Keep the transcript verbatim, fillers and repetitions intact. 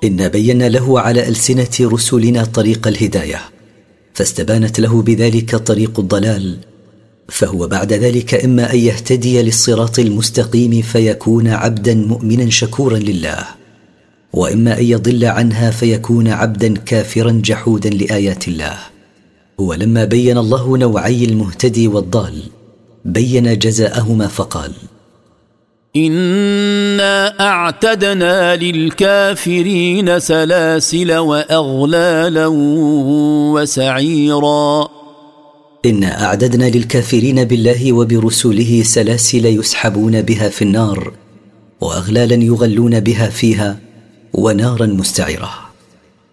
إنا بينا له على ألسنة رسلنا طريق الهداية، فاستبانت له بذلك طريق الضلال، فهو بعد ذلك إما أن يهتدي للصراط المستقيم فيكون عبدا مؤمنا شكورا لله، وإما أن يضل عنها فيكون عبدا كافرا جحودا لآيات الله. ولما بين الله نوعي المهتدي والضال بين جزاءهما فقال: إنا أعتدنا للكافرين سلاسل وأغلالا وسعيرا. إنا أعددنا للكافرين بالله وبرسله سلاسل يسحبون بها في النار، وأغلالا يغلون بها فيها، ونارا مستعرة.